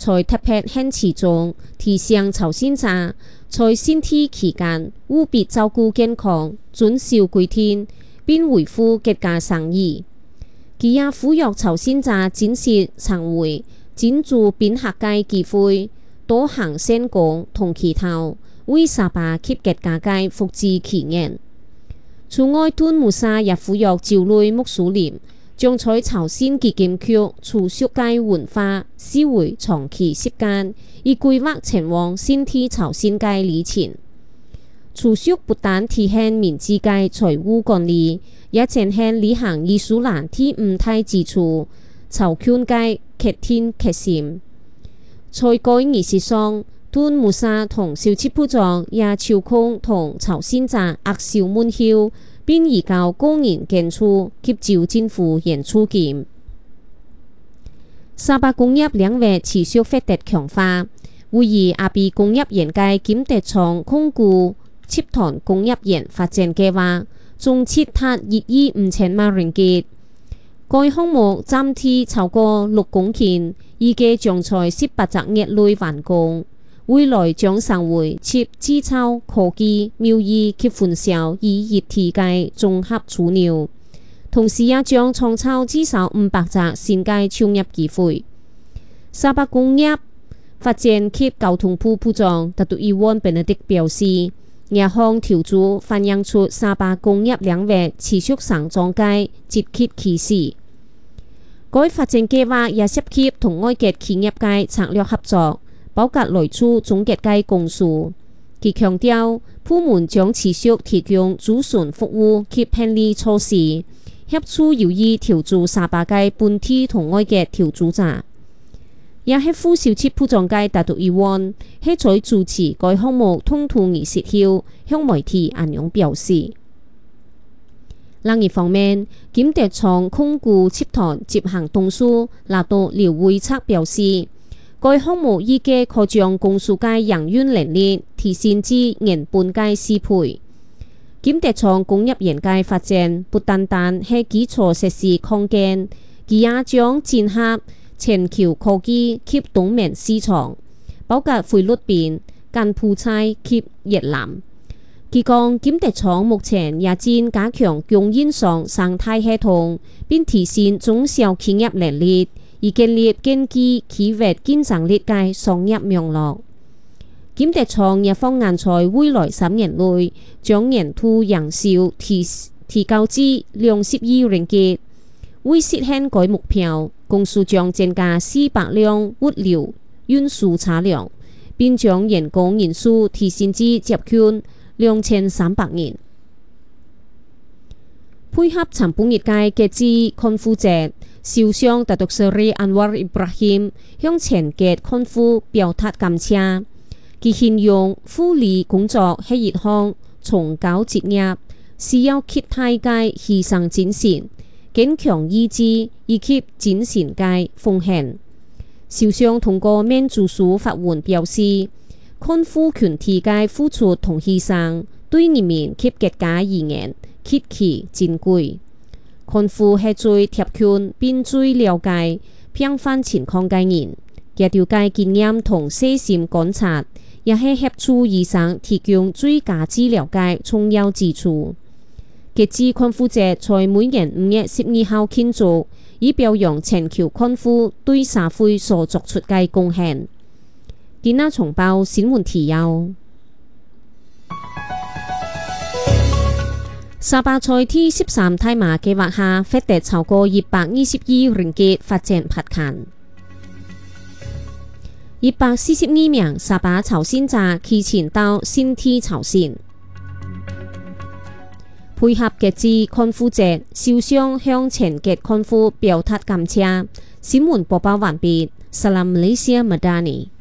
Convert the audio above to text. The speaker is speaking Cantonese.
在特別顯示中提醒朝鮮者在身體期間務必照顧健康，遵守規定，並維護各家生意。佢也呼籲朝鮮者珍惜常會珍珠並客嘅機會，多行善功同祈禱，為沙巴及各家嘅福祉祈願。此外，敦穆沙也呼籲趙類穆蘇林將在朝鮮基金區儲蓄嘅文化視為長期習慣，以規劃前往先體朝鮮嘅旅程。儲蓄不但體現民主嘅財務管理，也展現履行伊斯蘭第五大支柱籌款嘅決定決心。在該儀式上，敦穆沙同小切部長也抽空同朝鮮者握手問候，並移交個人建築及朝政府演出金。沙巴工業領域持續發展強化，會以阿比工業園嘅金德廠控股集團工業園發展計劃，總設達1億5,000萬ringgit嘅。該項目佔地超過6公頃，預計將在18個月內完工。未來將成為集製造、科技、貿易及分銷於一體嘅綜合樞紐，同時也將創造至少500個新嘅創業機會。沙巴工業發展及交通部部長達杜伊旺本迪表示，這項調整反映出沙巴工業領域持續成長嘅積極趨勢。該發展計劃也涉及同外國企業嘅策略合作，包括來自總結嘅公司。佢強調，部門將持續提供諮詢服務及便利措施，協助有意調駐沙巴嘅本地同外國調駐者。也係副小切部長嘅達杜伊旺喺在主持該項目通途儀式後，向媒體安樣表示。另一方面，金德廠控股集團執行董事拿督廖會策表示，該項目預計可將公司嘅營運能力提升至原本嘅4倍。金德廠工業園嘅發展不單單係基礎設施擴建，佢也將整合全球科技及東盟市場，包括菲律賓、柬埔寨及越南。佢講，金德廠目前也正加強供應商生態系統，並提升中小企業能力，以建立經濟企業競爭力嘅商業網絡。金德廠也放眼在未來3年內，將年度營銷提高至20億ringgit。為實現該目標，公司將增加400輛物流運輸車輛，並將員工人數提升至接近2300人。配合參半日嘅節日康復節，首相達督斯里安瓦爾伊布拉欣向全國康復表達感謝。佢形容護理工作係一項崇高職業，需要極大嘅犧牲精神、堅強意志以及精神嘅奉獻。首相通過面祝書發文表示，康復群體嘅付出同犧牲對人民及國家而言極其珍貴。康復係最貼近並最了解平凡情況嘅人，佢條嘅經驗同細心觀察，也係協助醫生提供最佳治療嘅重要之處。節日康復節在每年5月12號慶祝，以表揚全球康復對社會所作出嘅貢獻。今日重報新聞提要：沙巴在第13大馬計劃下，獲得超過220億ringgit發展拍勤。142名沙巴朝鮮者啟程到先體朝鮮。配合節日康復節，首相向全國康復表達感謝。新聞播報完畢。Salam Malaysia Madani。